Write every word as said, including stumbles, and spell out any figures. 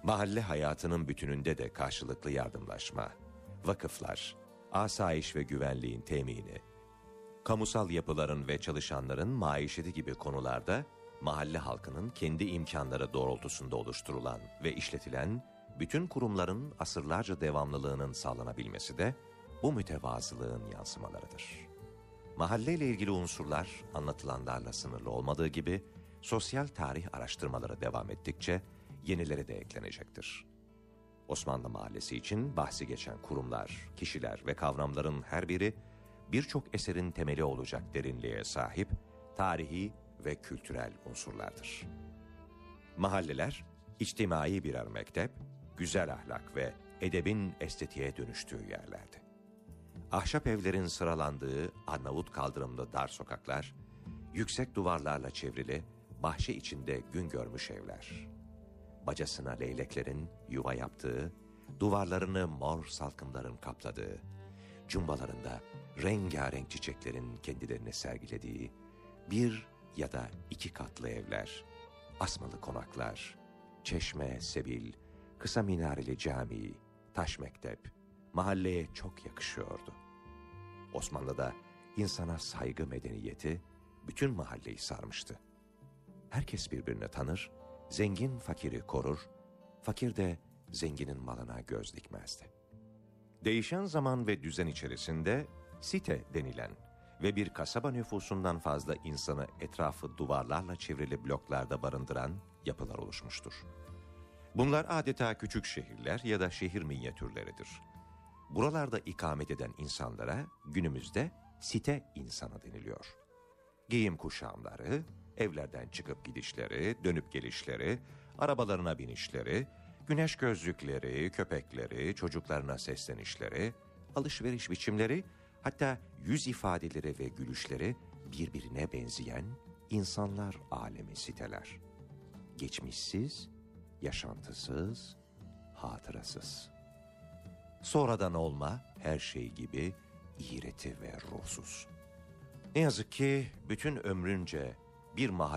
Mahalle hayatının bütününde de karşılıklı yardımlaşma, vakıflar, asayiş ve güvenliğin temini, kamusal yapıların ve çalışanların maişeti gibi konularda mahalle halkının kendi imkanları doğrultusunda oluşturulan ve işletilen bütün kurumların asırlarca devamlılığının sağlanabilmesi de bu mütevazılığın yansımalarıdır. Mahalleyle ilgili unsurlar anlatılanlarla sınırlı olmadığı gibi sosyal tarih araştırmaları devam ettikçe yenileri de eklenecektir. Osmanlı Mahallesi için bahsi geçen kurumlar, kişiler ve kavramların her biri birçok eserin temeli olacak derinliğe sahip tarihi ve kültürel unsurlardır. Mahalleler, içtimai birer mektep, güzel ahlak ve edebin estetiğe dönüştüğü yerlerdi. Ahşap evlerin sıralandığı Arnavut kaldırımlı dar sokaklar, yüksek duvarlarla çevrili, bahçe içinde gün görmüş evler. Bacasına leyleklerin yuva yaptığı, duvarlarını mor salkımların kapladığı, cumbalarında rengarenk çiçeklerin kendilerini sergilediği, bir ya da iki katlı evler, asmalı konaklar, çeşme, sebil, kısa minareli cami, taş mektep, mahalleye çok yakışıyordu. Osmanlı'da insana saygı medeniyeti bütün mahalleyi sarmıştı. Herkes birbirini tanır, zengin fakiri korur, fakir de zenginin malına göz dikmezdi. Değişen zaman ve düzen içerisinde site denilen ve bir kasaba nüfusundan fazla insanı etrafı duvarlarla çevrili bloklarda barındıran yapılar oluşmuştur. Bunlar adeta küçük şehirler ya da şehir minyatürleridir. Buralarda ikamet eden insanlara günümüzde site insanı deniliyor. Giyim kuşamları, evlerden çıkıp gidişleri, dönüp gelişleri, arabalarına binişleri, güneş gözlükleri, köpekleri, çocuklarına seslenişleri, alışveriş biçimleri, hatta yüz ifadeleri ve gülüşleri birbirine benzeyen insanlar alemi siteler. Geçmişsiz, yaşantısız, hatırasız. Sonradan olma her şey gibi iğreti ve ruhsuz. Ne yazık ki bütün ömrünce bir mahalle